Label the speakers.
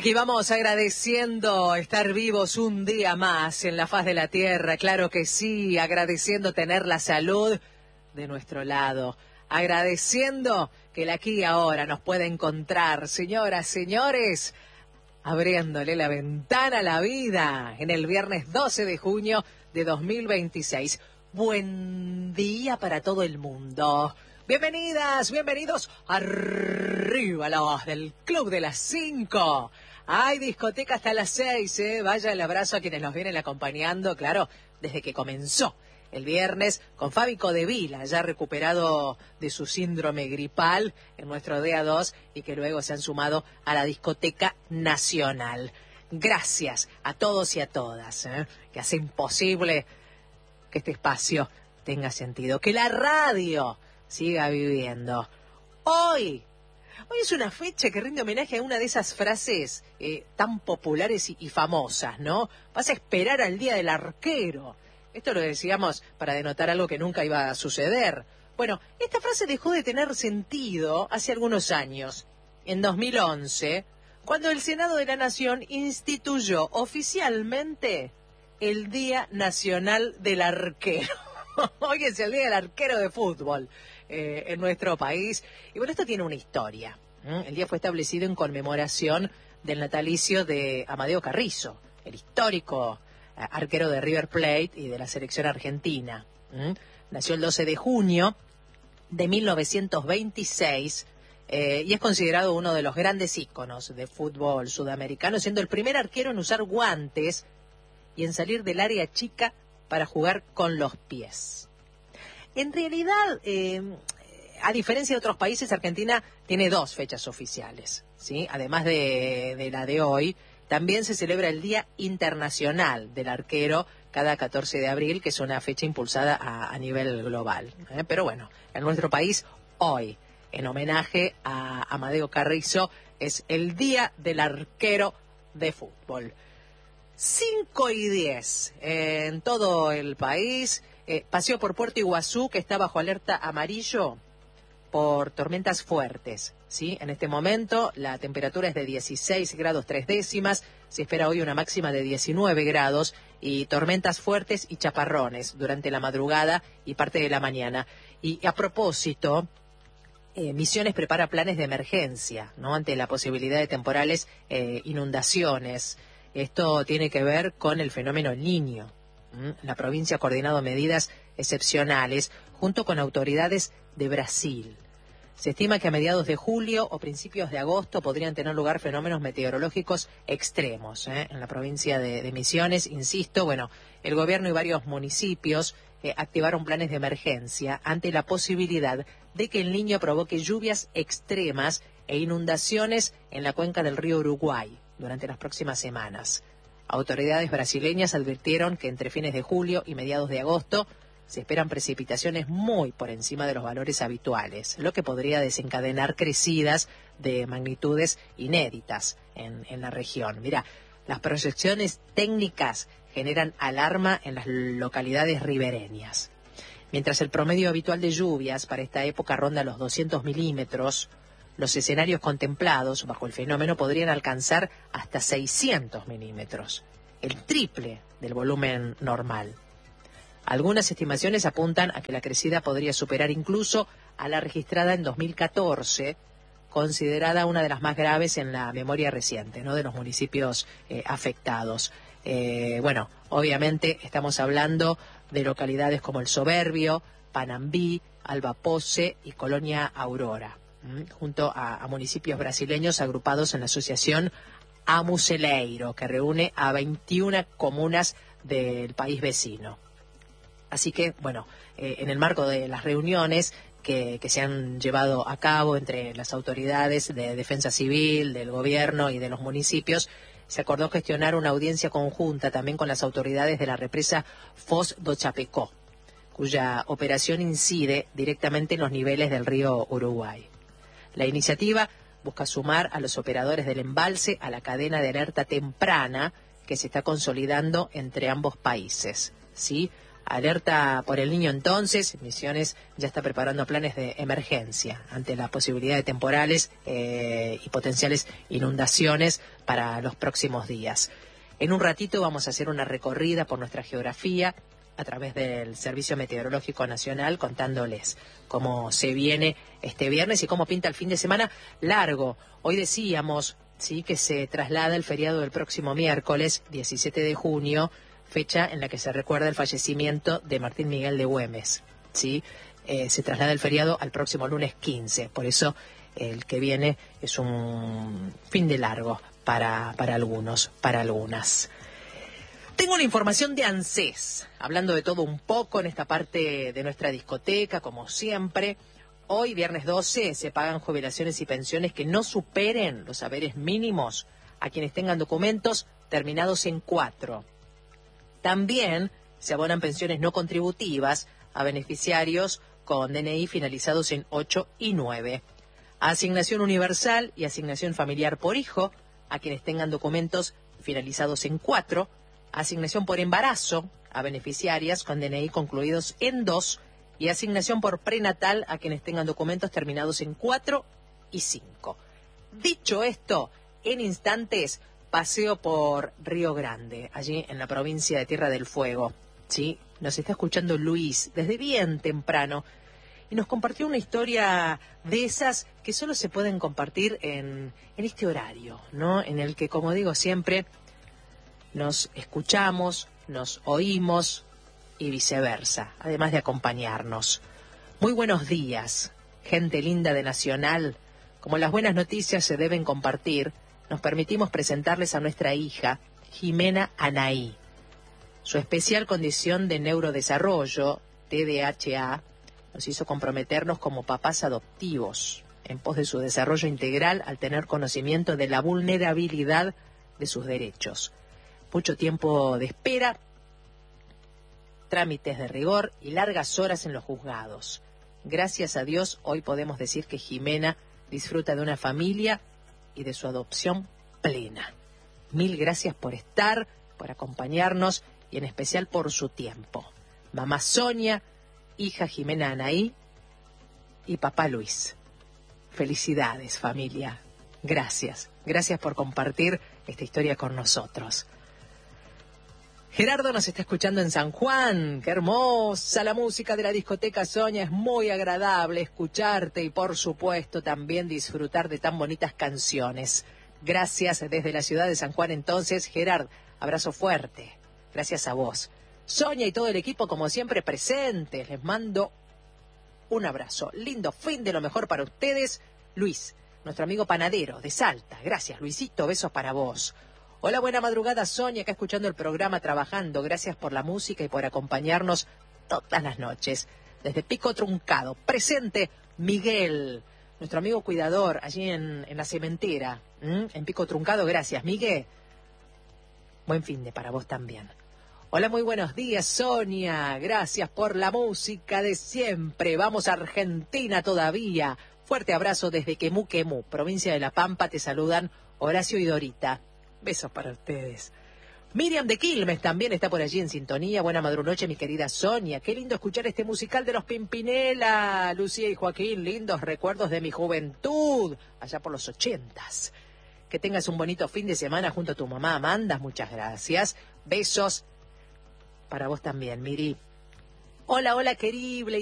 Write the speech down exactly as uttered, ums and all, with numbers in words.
Speaker 1: Aquí vamos agradeciendo estar vivos un día más en la faz de la tierra, claro que sí, agradeciendo tener la salud de nuestro lado, agradeciendo que el aquí y ahora nos puede encontrar, señoras, señores, abriéndole la ventana a la vida en el viernes doce de junio de dos mil veintiséis. Buen día para todo el mundo. Bienvenidas, bienvenidos arriba la voz del Club de las Cinco. Hay discoteca hasta las seis, ¿eh? Vaya el abrazo a quienes nos vienen acompañando, claro, desde que comenzó el viernes con Fabi Codevila, ya recuperado de su síndrome gripal en nuestro D A dos y que luego se han sumado a la discoteca nacional. Gracias a todos y a todas, ¿eh? Que hacen posible que este espacio tenga sentido, que la radio siga viviendo. Hoy, hoy es una fecha que rinde homenaje a una de esas frases eh, tan populares y, y famosas, ¿no? Vas a esperar al día del arquero. Esto lo decíamos para denotar algo que nunca iba a suceder. Bueno, esta frase dejó de tener sentido hace algunos años, en dos mil once, cuando el Senado de la Nación instituyó oficialmente el Día Nacional del Arquero. Hoy es el Día del Arquero de Fútbol eh, en nuestro país. Y bueno, esto tiene una historia. ¿eh? El día fue establecido en conmemoración del natalicio de Amadeo Carrizo, el histórico eh, arquero de River Plate y de la selección argentina. ¿eh? Nació el doce de junio de mil novecientos veintiséis eh, y es considerado uno de los grandes íconos de fútbol sudamericano, siendo el primer arquero en usar guantes y en salir del área chica para jugar con los pies. En realidad, eh, a diferencia de otros países, Argentina tiene dos fechas oficiales, ¿sí? Además de, de la de hoy, también se celebra el Día Internacional del Arquero cada catorce de abril, que es una fecha impulsada a, a nivel global. ¿eh? Pero bueno, en nuestro país, hoy, en homenaje a Amadeo Carrizo, es el Día del Arquero de Fútbol. cinco y diez eh, en todo el país. Eh, paseo por Puerto Iguazú, que está bajo alerta amarillo por tormentas fuertes. ¿sí? En este momento la temperatura es de dieciséis grados tres décimas. Se espera hoy una máxima de diecinueve grados y tormentas fuertes y chaparrones durante la madrugada y parte de la mañana. Y a propósito, eh, Misiones prepara planes de emergencia, ¿no? Ante la posibilidad de temporales eh, inundaciones. Esto tiene que ver con el fenómeno El Niño. ¿Mm? La provincia ha coordinado medidas excepcionales junto con autoridades de Brasil. Se estima que a mediados de julio o principios de agosto podrían tener lugar fenómenos meteorológicos extremos ¿eh? en la provincia de, de Misiones. Insisto, bueno, el gobierno y varios municipios eh, activaron planes de emergencia ante la posibilidad de que El Niño provoque lluvias extremas e inundaciones en la cuenca del río Uruguay durante las próximas semanas. Autoridades brasileñas advirtieron que entre fines de julio y mediados de agosto se esperan precipitaciones muy por encima de los valores habituales, lo que podría desencadenar crecidas de magnitudes inéditas en, en la región. Mira, las proyecciones técnicas generan alarma en las localidades ribereñas. Mientras el promedio habitual de lluvias para esta época ronda los doscientos milímetros, los escenarios contemplados bajo el fenómeno podrían alcanzar hasta seiscientos milímetros, el triple del volumen normal. Algunas estimaciones apuntan a que la crecida podría superar incluso a la registrada en dos mil catorce, considerada una de las más graves en la memoria reciente, ¿no? de los municipios eh, afectados. Eh, bueno, obviamente estamos hablando de localidades como El Soberbio, Panambí, Albapoce y Colonia Aurora, junto a, a municipios brasileños agrupados en la asociación Amuceleiro, que reúne a veintiuna comunas del país vecino. Así que, bueno, eh, en el marco de las reuniones que, que se han llevado a cabo entre las autoridades de defensa civil, del gobierno y de los municipios, se acordó gestionar una audiencia conjunta también con las autoridades de la represa Foz do Chapecó, cuya operación incide directamente en los niveles del río Uruguay. La iniciativa busca sumar a los operadores del embalse a la cadena de alerta temprana que se está consolidando entre ambos países, ¿sí? Alerta por el Niño entonces, Misiones ya está preparando planes de emergencia ante la posibilidad de temporales eh, y potenciales inundaciones para los próximos días. En un ratito vamos a hacer una recorrida por nuestra geografía a través del Servicio Meteorológico Nacional, contándoles cómo se viene este viernes y cómo pinta el fin de semana largo. Hoy decíamos, sí, que se traslada el feriado del próximo miércoles, diecisiete de junio, fecha en la que se recuerda el fallecimiento de Martín Miguel de Güemes, ¿sí? Eh, se traslada el feriado al próximo lunes quince, por eso el que viene es un fin de largo para, para algunos, para algunas. Tengo una información de ANSES, hablando de todo un poco en esta parte de nuestra discoteca, como siempre. Hoy, viernes doce, se pagan jubilaciones y pensiones que no superen los haberes mínimos a quienes tengan documentos terminados en cuatro. También se abonan pensiones no contributivas a beneficiarios con D N I finalizados en ocho y nueve. Asignación universal y asignación familiar por hijo a quienes tengan documentos finalizados en cuatro. Asignación por embarazo a beneficiarias con D N I concluidos en dos. Y asignación por prenatal a quienes tengan documentos terminados en cuatro y cinco. Dicho esto, en instantes paseo por Río Grande, allí en la provincia de Tierra del Fuego. ¿Sí? Nos está escuchando Luis desde bien temprano y nos compartió una historia de esas que solo se pueden compartir en, en este horario, ¿no? En el que, como digo siempre, nos escuchamos, nos oímos y viceversa, además de acompañarnos. Muy buenos días, gente linda de Nacional. Como las buenas noticias se deben compartir, nos permitimos presentarles a nuestra hija, Jimena Anaí. Su especial condición de neurodesarrollo, T D A H A, nos hizo comprometernos como papás adoptivos en pos de su desarrollo integral al tener conocimiento de la vulnerabilidad de sus derechos. Mucho tiempo de espera, trámites de rigor y largas horas en los juzgados. Gracias a Dios, hoy podemos decir que Jimena disfruta de una familia y de su adopción plena. Mil gracias por estar, por acompañarnos y en especial por su tiempo. Mamá Sonia, hija Jimena Anaí y papá Luis. Felicidades, familia. Gracias. Gracias por compartir esta historia con nosotros. Gerardo nos está escuchando en San Juan. ¡Qué hermosa la música de la discoteca Sonia! Es muy agradable escucharte y, por supuesto, también disfrutar de tan bonitas canciones. Gracias desde la ciudad de San Juan, entonces. Gerard, abrazo fuerte. Gracias a vos. Sonia y todo el equipo, como siempre, presentes. Les mando un abrazo. Lindo fin de lo mejor para ustedes. Luis, nuestro amigo panadero de Salta. Gracias, Luisito. Besos para vos. Hola, buena madrugada, Sonia, acá escuchando el programa, trabajando. Gracias por la música y por acompañarnos todas las noches. Desde Pico Truncado, presente Miguel, nuestro amigo cuidador, allí en, en la cementera, ¿Mm? en Pico Truncado. Gracias, Miguel. Buen fin de para vos también. Hola, muy buenos días, Sonia. Gracias por la música de siempre. Vamos a Argentina todavía. Fuerte abrazo desde Quemú, Quemú, provincia de La Pampa. Te saludan Horacio y Dorita. Besos para ustedes. Miriam de Quilmes también está por allí en sintonía. Buena madrunoche, mi querida Sonia. Qué lindo escuchar este musical de los Pimpinela. Lucía y Joaquín, lindos recuerdos de mi juventud, allá por los ochentas. Que tengas un bonito fin de semana junto a tu mamá Amanda. Muchas gracias. Besos para vos también, Miri. Hola, hola, querible.